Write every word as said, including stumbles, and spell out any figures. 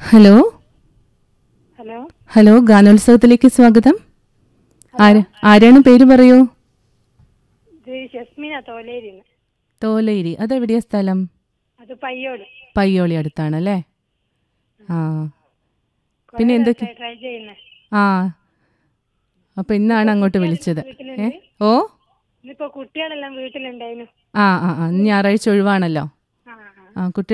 Hello hello hello ഗാനോത്സവത്തിലേക്ക് സ്വാഗതം. ആരാണ് പേര് പറയൂ? ഇത് ഷസ്മിന തോലേരിന്ന്. തോലേരി, അതെവിടെയാ സ്ഥലം? അത് പയ്യോളി. പയ്യോളി അടുത്താണല്ലേ? ആ പിന്നെ കുറേ എന്തൊക്കെ? ദിവസമായി ട്രൈ ചെയ്യുന്നേ. ആ അപ്പൊ ഇന്നാണ് അങ്ങോട്ട് വിളിച്ചത്. ഏ ഓ ഇന്നിപ്പോ കുട്ടികളെല്ലാം വീട്ടിലുണ്ടായിരുന്നു. ആ ആ ആ ഞായറാഴ്ച ഒഴിവാണല്ലോ. ആ ആ ആ കുട്ടി